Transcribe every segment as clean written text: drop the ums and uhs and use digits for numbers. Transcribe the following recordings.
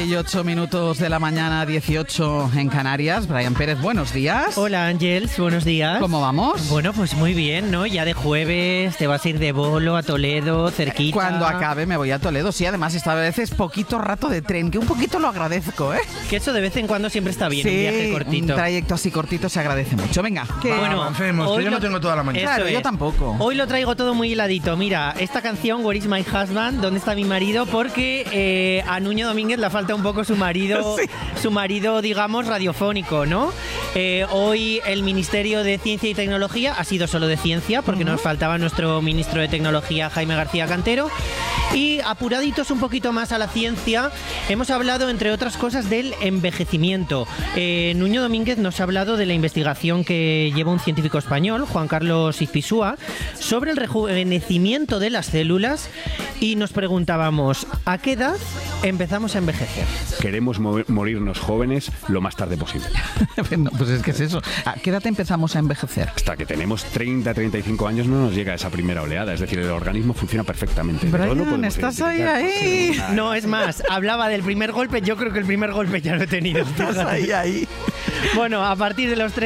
Y 8 minutos de la mañana, 18 en Canarias. Brian Pérez, buenos días. Hola Ángels, buenos días. ¿Cómo vamos? Bueno, pues muy bien, ¿no? Ya de jueves te vas a ir de bolo a Toledo, cerquita. Cuando acabe me voy a Toledo. Sí, además esta vez es poquito rato de tren, que un poquito lo agradezco, ¿eh? Que eso de vez en cuando siempre está bien, Sí, un viaje cortito. un trayecto así cortito se agradece mucho. Venga, que Bueno, avancemos, que hoy yo no lo- tengo toda la mañana. Claro, Eso yo es. tampoco. Hoy lo traigo todo muy hiladito. Mira, esta canción, Where is my husband? ¿Dónde está mi marido? Porque a Nuño Domínguez le falta un poco su marido, Sí. su marido, digamos, radiofónico, ¿no? Hoy el Ministerio de Ciencia y Tecnología ha sido solo de ciencia, porque nos faltaba nuestro ministro de Tecnología, Jaime García Cantero. Y apuraditos un poquito más a la ciencia, hemos hablado, entre otras cosas, del envejecimiento. Nuño Domínguez nos ha hablado de la investigación que lleva un científico español, Juan Carlos Izpisúa, sobre el rejuvenecimiento de las células, y nos preguntábamos, ¿a qué edad empezamos a envejecer? Queremos morirnos jóvenes lo más tarde posible. No, pues es que es eso. ¿A qué edad empezamos a envejecer? Hasta que tenemos 30, 35 años no nos llega esa primera oleada. Es decir, el organismo funciona perfectamente. Pero no Brian, podemos estás identificar. ahí. No, es más, hablaba del primer golpe, yo creo que el primer golpe ya lo he tenido. Estás ahí. Bueno, a partir de los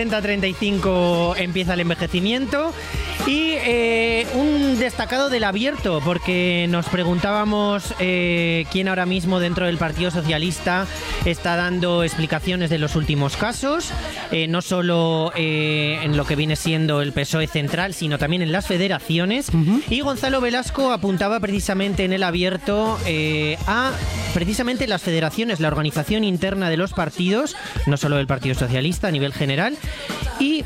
30-35 empieza el envejecimiento y un destacado del abierto, porque nos preguntábamos quién ahora mismo dentro del Partido Socialista está dando explicaciones de los últimos casos, no solo en lo que viene siendo el PSOE central, sino también en las federaciones. Y Gonzalo Velasco apuntaba precisamente en el abierto a precisamente las federaciones, la organización interna de los partidos, no solo del Partido Socialista a nivel general, y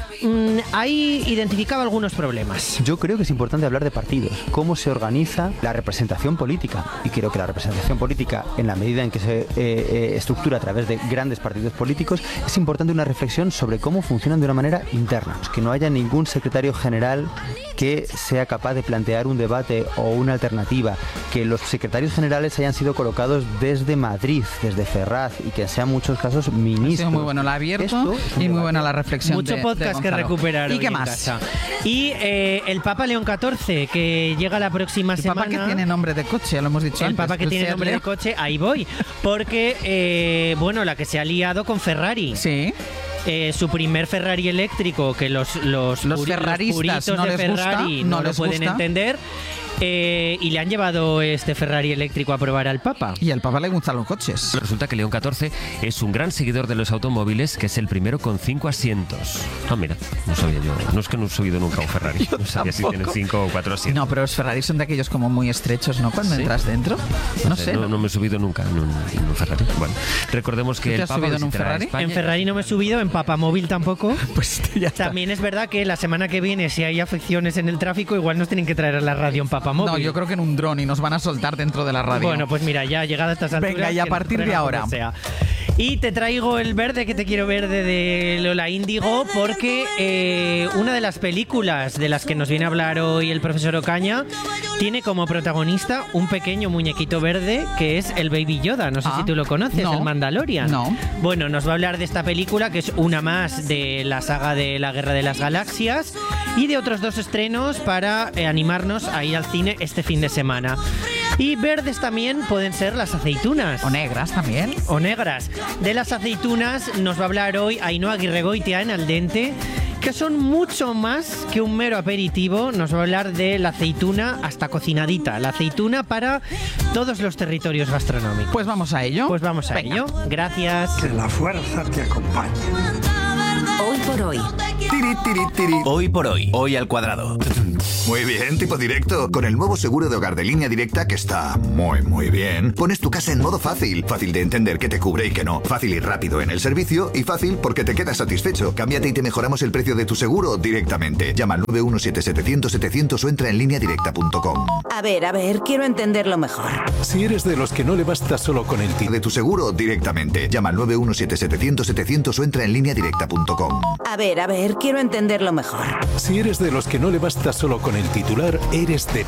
ahí identificaba algunos problemas. Yo creo que es importante hablar de partidos, cómo se organiza la representación política, y creo que la representación política, en la medida en que se estructura a través de grandes partidos políticos, es importante una reflexión sobre cómo funcionan de una manera interna, pues que no haya ningún secretario general que sea capaz de plantear un debate o una alternativa, que los secretarios generales hayan sido colocados desde Madrid, desde Ferraz, y que sean en muchos casos Ha ministros. sido muy bueno el abierto Esto es un y muy debate. buena la reflexión Mucho de podcast que Gonzalo. recuperar ¿Y hoy qué en más? casa. Y el Papa León XIV, que llega la próxima El semana. Papa que tiene nombre de coche, ya lo hemos dicho El antes. Papa que tiene nombre de coche, ahí voy. Porque, bueno, la que se ha liado con Ferrari. Sí. Su primer Ferrari eléctrico, que los ferraristas puritos no de les gusta, Ferrari no no lo les pueden gusta. entender. Y le han llevado este Ferrari eléctrico a probar al Papa. Y al Papa le gustan los coches. Resulta que León XIV es un gran seguidor de los automóviles, que es el primero con 5 asientos. Ah, mira, no sabía yo. No es que no he subido nunca a un Ferrari. No sabía si tienen 5 o 4 asientos. No, pero los Ferrari son de aquellos como muy estrechos, ¿no? Cuando ¿Sí? entras dentro. No sé. No me he subido nunca en un Ferrari. Bueno, recordemos que ¿Tú te el has Papa subido en un visitará Ferrari? España. En Ferrari no me he subido, en Papamóvil tampoco. Pues ya está. También es verdad que la semana que viene, si hay afecciones en el tráfico, igual nos tienen que traer a la radio en Papamóvil. No, yo creo que en un dron y nos van a soltar dentro de la radio. Bueno, pues mira, ya llegada a estas alturas. Venga, y a que partir nos de frena ahora. como sea. Y te traigo el verde que te quiero verde de Lola Índigo, porque una de las películas de las que nos viene a hablar hoy el profesor Ocaña tiene como protagonista un pequeño muñequito verde que es el Baby Yoda. No sé si tú lo conoces, no. el Mandalorian. No. Bueno, nos va a hablar de esta película, que es una más de la saga de la Guerra de las Galaxias, y de otros 2 estrenos para animarnos a ir al cine este fin de semana. Y verdes también pueden ser las aceitunas. O negras también. O negras. De las aceitunas nos va a hablar hoy Ainhoa Aguirregoitia en Al Dente, que son mucho más que un mero aperitivo. Nos va a hablar de la aceituna hasta cocinadita. La aceituna para todos los territorios gastronómicos. Pues vamos a ello. Pues vamos a Venga. ello. Gracias. Que la fuerza te acompañe. Hoy por hoy. Tiri, tiri, tiri. Hoy por hoy. Hoy al cuadrado. Muy bien, tipo directo. Con el nuevo seguro de hogar de Línea Directa, que está muy bien, pones tu casa en modo fácil. Fácil de entender qué te cubre y qué no. Fácil y rápido en el servicio, y fácil porque te quedas satisfecho. Cámbiate y te mejoramos el precio de tu seguro directamente. Llama al 917-700-700 o entra en lineadirecta.com. A ver, quiero entenderlo mejor. Si eres de los que no le basta solo con el De tu seguro directamente. Llama al 917-700-700 o entra en lineadirecta.com. A ver, quiero entenderlo mejor. Si eres de los que no le basta solo con el titular, eres de